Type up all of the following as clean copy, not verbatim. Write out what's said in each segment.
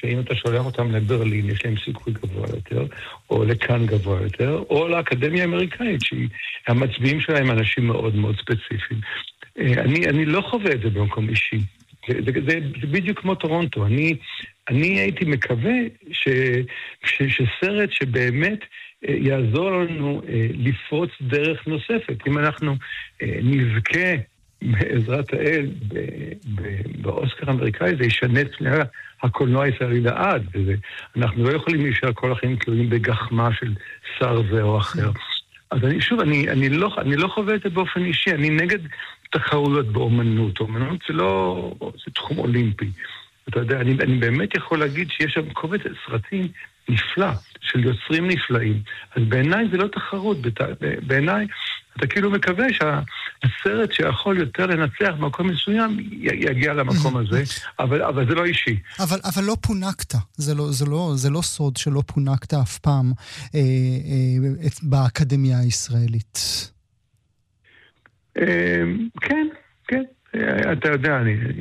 שאם אתה שולח אותם לברלין, יש להם סיכוי גבוה יותר, או לכאן גבוה יותר, או לאקדמיה האמריקאית, שהמצביעים שלהם אנשים מאוד מאוד ספציפיים. אני לא חווה את זה במקום אישי. זה בדיוק כמו טורונטו. אני הייתי מקווה שסרט שבאמת יעזור לנו לפרוץ דרך נוספת. אם אנחנו נזכה בעזרת האל באוסקר האמריקאי, זה ישנה את פני הקולנוע הישראלי לעד. אנחנו לא יכולים להישאר כל החיים תלויים בגחמה של שר זה או אחר. אז אני לא חווה את זה באופן אישי. אני נגד תחרויות באומנות. אומנות זה תחום אולימפי. אתה יודע, אני באמת יכול להגיד שיש שם קובץ סרטים נפלא, של יוצרים נפלאים. אז בעיניי זה לא תחרות. בעיניי אתה כאילו מקווה שהסרט שיכול יותר לנצח במקום מסוים יגיע למקום הזה, אבל זה לא אישי. אבל לא פונקת. זה לא סוד שלא פונקת אף פעם באקדמיה הישראלית. כן. אתה יודע,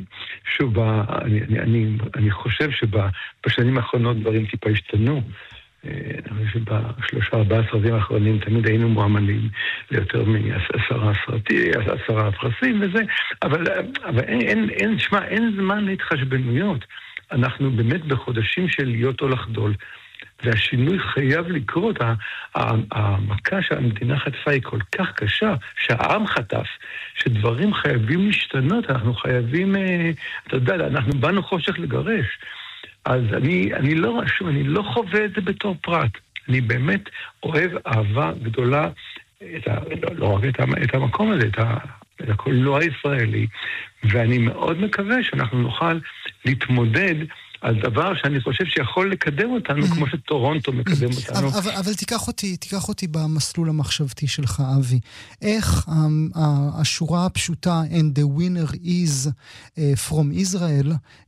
אני חושב שבשנים האחרונות דברים טיפה השתנו. אני חושב ב3-4 סרטים האחרונים תמיד היינו מועמדים ליותר מ10 פרסים וזה, אבל אין זמן להתחשבנויות. אנחנו באמת בחודשים של להיות או לחדול. והשינוי חייב לקרות. המכה שהמדינה חטפה היא כל כך קשה, שהעם חטף, שדברים חייבים להשתנות, אנחנו חייבים, אתה יודע, אנחנו באנו חושך לגרש. אז אני לא חווה את זה בתור פרט. אני באמת אוהב אהבה גדולה, לא רק את המקום הזה, את הקולנוע הישראלי, ואני מאוד מקווה שאנחנו נוכל להתמודד על דבר שאני חושב שיכול לקדם אותנו, כמו שטורונטו מקדם אותנו. אבל תיקח אותי במסלול המחשבתי שלך, אבי. איך השורה הפשוטה, and the winner is from Israel,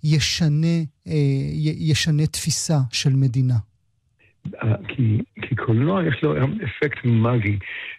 ישנה תפיסה של מדינה? כי קולנוע יש לו אפקט מגי,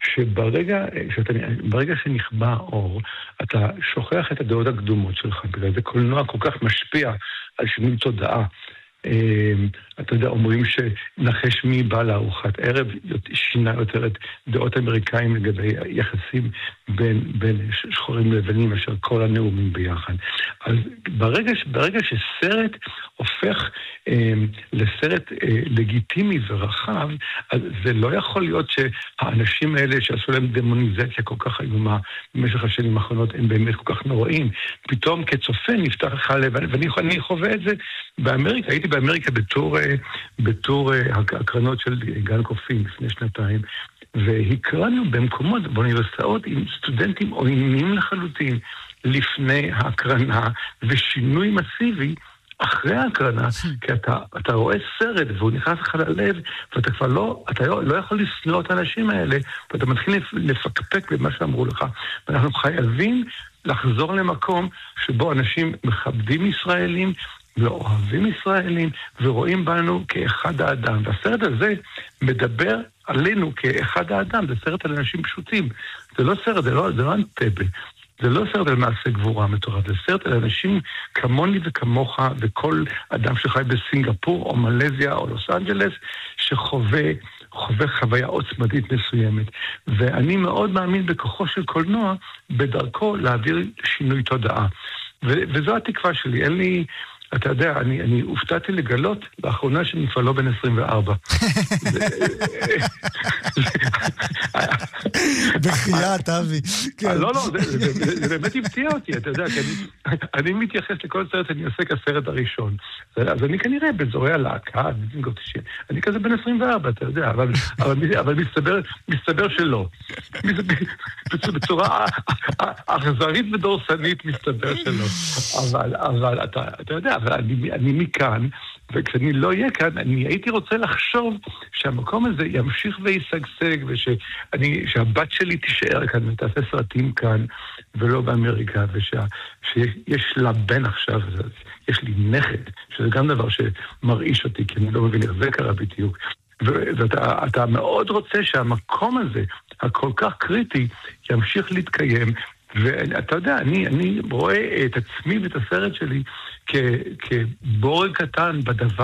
שברגע שנכבה אור, אתה שוכח את הדעות הקדומות שלך, בגלל זה קולנוע כל כך משפיע על שינוי תודעה. אתה יודע, אומרים שנחש מי בא לארוחת ערב, שינה יותר את דעות אמריקאים לגבי יחסים בין שחורים לבנים, אשר כל הנאומים ביחד. אז ברגע שסרט הופך לסרט לגיטימי ורחב, אז זה לא יכול להיות שהאנשים האלה שעשו להם דמוניזציה כל כך איומה במשך השנים האחרונות, הם באמת כל כך נוראים. פתאום כצופה נפתח לך לב, ואני חווה את זה באמריקה. הייתי באמריקה בתור הקרנות של גן קופים לפני 2 והקרנו במקומות, באוניברסיטאות, עם סטודנטים עוינים לחלוטין לפני ההקרנה, ושינוי מסיבי אחרי ההקרנה, כי אתה רואה סרט והוא נכנס לך ללב, ואתה כבר לא יכול לסנוע את האנשים האלה, ואתה מתחיל לפקפק במה שאמרו לך. ואנחנו חייבים לחזור למקום שבו אנשים מכבדים ישראלים, ואוהבים ישראלים, ורואים בנו כאחד האדם. והסרט הזה מדבר עלינו כאחד האדם, זה סרט על אנשים פשוטים. זה לא סרט, זה לא אנטבה. זה לא סרט על מעשה גבורה מטורף, זה סרט על אנשים כמוני וכמוך, וכל אדם שחי בסינגפור, או מלזיה, או לוס אנג'לס, שחווה חוויה עוצמתית מסוימת. ואני מאוד מאמין בכוחו של קולנוע, בדרכו להעביר שינוי תודעה. וזו התקווה שלי. אין לי... אתה יודע, אני הופתעתי לגלות לאחרונה שאני כבר לא בן 24. בחיית, אבי. לא, זה באמת הפתיע אותי, אתה יודע, כי אני מתייחס לכל סרט, אני עושה כסרט הראשון. אז אני כנראה באזורי הלהקה, אני כזה בן 24, אתה יודע, אבל מסתבר שלא. בצורה אכזרית ודורסנית מסתבר שלא. אבל אתה יודע, אבל אני מכאן, וכשאני לא אהיה כאן, אני הייתי רוצה לחשוב שהמקום הזה ימשיך וישגשג, שהבת שלי תישאר כאן ותעשה סרטים כאן, ולא באמריקה, ושיש לה בן עכשיו, יש לי נכד, שזה גם דבר שמרעיש אותי, כי אני לא מבין איך זה קרה בדיוק. ואתה מאוד רוצה שהמקום הזה, הכל כך קריטי, ימשיך להתקיים, ואתה יודע, אני רואה את עצמי ואת הסרט שלי כבורג קטן בדבר